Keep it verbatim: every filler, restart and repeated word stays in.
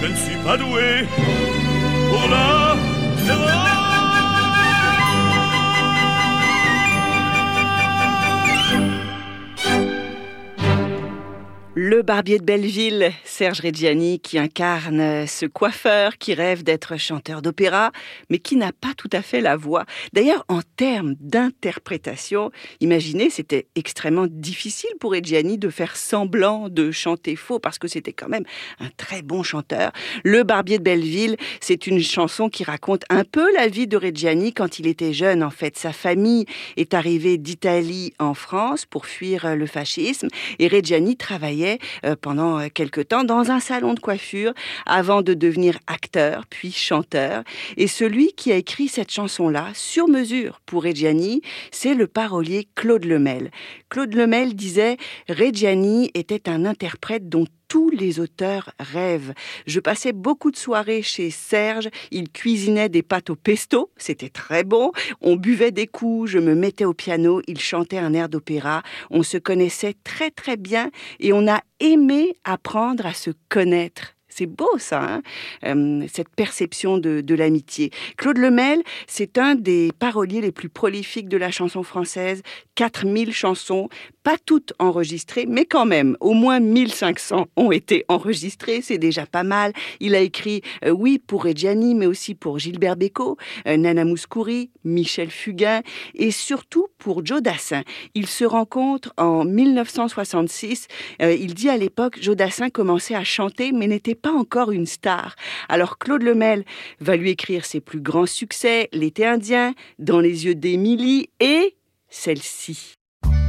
Je ne suis pas doué pour la terreur. Le Barbier de Belleville, Serge Reggiani, qui incarne ce coiffeur qui rêve d'être chanteur d'opéra, mais qui n'a pas tout à fait la voix. D'ailleurs, en termes d'interprétation, imaginez, c'était extrêmement difficile pour Reggiani de faire semblant de chanter faux, parce que c'était quand même un très bon chanteur. Le Barbier de Belleville, c'est une chanson qui raconte un peu la vie de Reggiani quand il était jeune. En fait, sa famille est arrivée d'Italie en France pour fuir le fascisme, et Reggiani travaillait pendant quelque temps dans un salon de coiffure avant de devenir acteur puis chanteur. Et celui qui a écrit cette chanson-là, sur mesure pour Reggiani, c'est le parolier Claude Lemel. Claude Lemel disait « Reggiani était un interprète dont tous les auteurs rêvent. Je passais beaucoup de soirées chez Serge, il cuisinait des pâtes au pesto, c'était très bon, on buvait des coups, je me mettais au piano, il chantait un air d'opéra, on se connaissait très très bien et on a aimé apprendre à se connaître. » C'est beau ça, hein euh, cette perception de, de l'amitié. Claude Lemel, c'est un des paroliers les plus prolifiques de la chanson française. quatre mille chansons, pas toutes enregistrées, mais quand même, au moins mille cinq cents ont été enregistrées, c'est déjà pas mal. Il a écrit, euh, oui, pour Reggiani, mais aussi pour Gilbert Bécaud, euh, Nana Mouskouri, Michel Fugain, et surtout pour Joe Dassin. Ils se rencontrent en mille neuf cent soixante-six. Euh, il dit à l'époque, Joe Dassin commençait à chanter, mais n'était pas encore une star. Alors Claude Lemel va lui écrire ses plus grands succès, L'été indien, Dans les yeux d'Émilie et celle-ci.